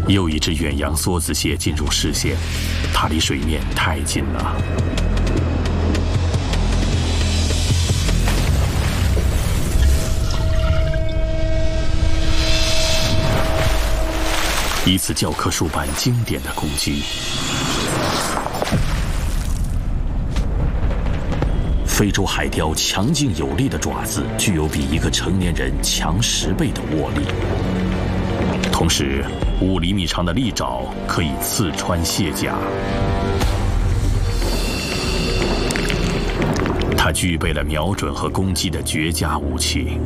又一只远洋梭子蟹进入视线，它离水面太近了。一次教科书般经典的攻击。非洲海雕强劲有力的爪子具有比一个成年人强10倍的握力，同时5厘米长的利爪可以刺穿蟹甲。它具备了瞄准和攻击的绝佳武器。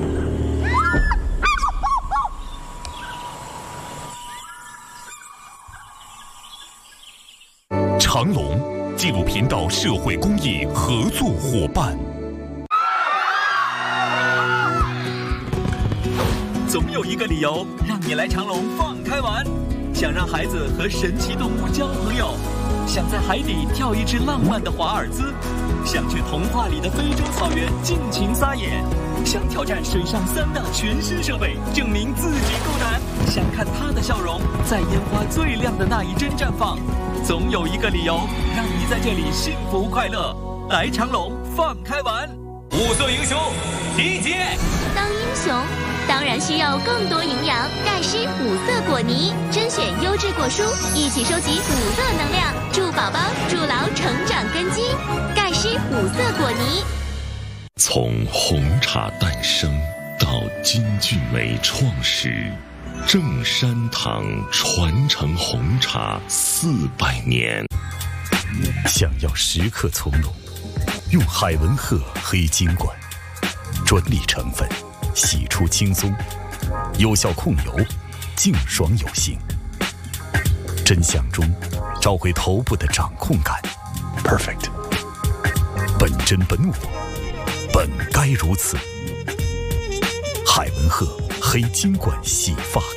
长隆纪录频道社会公益合作伙伴。 总有一个理由让你来长隆放开玩，想让孩子和神奇动物交朋友，想在海底跳一支浪漫的华尔兹，想去童话里的非洲草原尽情撒野，想挑战水上3大全新设备，证明自己够胆，想看他的笑容在烟花最亮的那一帧绽放。总有一个理由让你在这里幸福快乐。来长隆放开玩，5色英雄第1节。 当英雄当然需要更多营养，钙师5色果泥，甄选优质果蔬，一起收集5色能量，助宝宝筑牢成长根基。钙师5色果泥。 从红茶诞生到金骏眉创始，正山堂传承红茶400年。 想要时刻从容，用海文赫黑金管，专利成分，洗出轻松，有效控油，净爽有型。真相中找回头部的掌控感 ，perfect。本真本我，本该如此。海文赫黑金管洗发。